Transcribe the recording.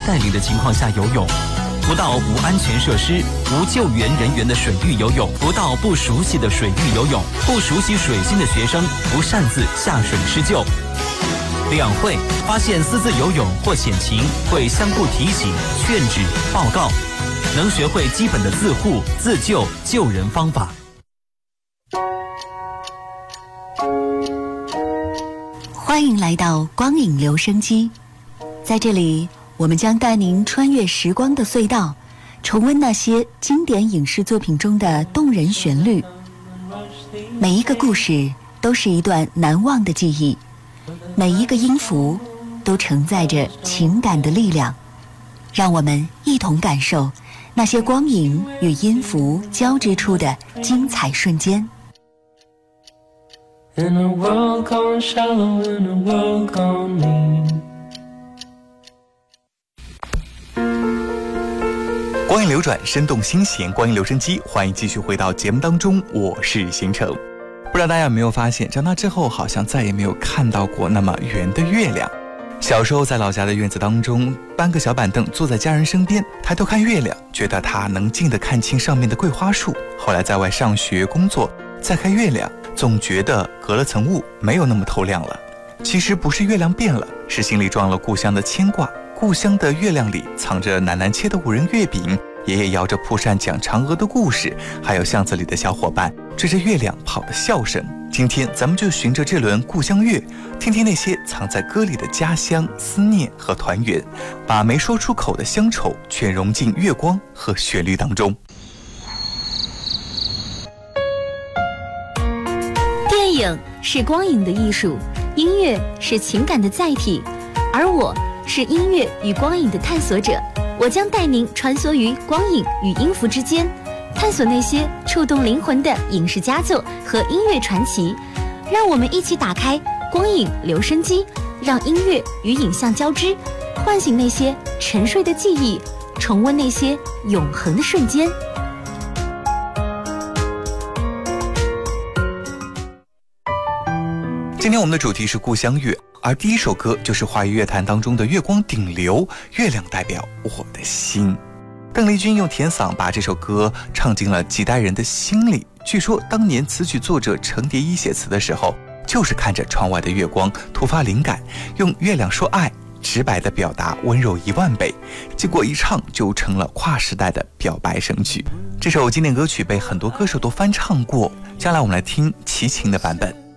带领的情况下游泳，不到无安全设施、无救援人员的水域游泳，不到不熟悉的水域游泳，不熟悉水性的学生不擅自下水施救。两会发现私自游泳或潜情，会相互提醒、劝止、报告，能学会基本的自护、自救、救人方法。 欢迎来到光影留声机，在这里我们将带您穿越时光的隧道，重温那些经典影视作品中的动人旋律。每一个故事都是一段难忘的记忆，每一个音符都承载着情感的力量。让我们一同感受那些光影与音符交织出的精彩瞬间。 In a world gone shallow, in a world gone mean. 光影流转，生动心弦，光影留声机，欢迎继续回到节目当中，我是星辰。不知道大家有没有发现，长大之后好像再也没有看到过那么圆的月亮。小时候在老家的院子当中，搬个小板凳坐在家人身边，抬头看月亮，觉得它能近地看清上面的桂花树。后来在外上学工作，再看月亮，总觉得隔了层雾，没有那么透亮了。其实不是月亮变了，是心里装了故乡的牵挂。故乡的月亮里藏着奶奶切的5仁月饼，爷爷摇着蒲扇讲嫦娥的故事，还有巷子里的小伙伴追着月亮跑的笑声。今天咱们就循着这轮故乡月，听听那些藏在歌里的家乡思念和团圆，把没说出口的乡愁全融进月光和旋律当中。 电影是光影的艺术，音乐是情感的载体，而我是音乐与光影的探索者。我将带您穿梭于光影与音符之间，探索那些触动灵魂的影视佳作和音乐传奇。让我们一起打开光影留声机，让音乐与影像交织，唤醒那些沉睡的记忆，重温那些永恒的瞬间。 今天我们的主题是故乡月，而第一首歌就是华语乐坛当中的月光顶流，月亮代表我的心。邓丽君用甜嗓把这首歌唱进了几代人的心里。据说当年词曲作者程蝶衣写词的时候，就是看着窗外的月光突发灵感，用月亮说爱，直白的表达温柔10000倍，结果一唱就成了跨时代的表白神曲。这首经典歌曲被很多歌手都翻唱过，将来我们来听齐秦的版本。